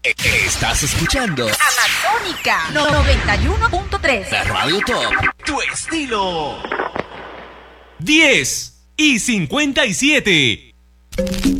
Estás escuchando Amazónica 91.3. la Radio Top. Tu estilo. 10:57.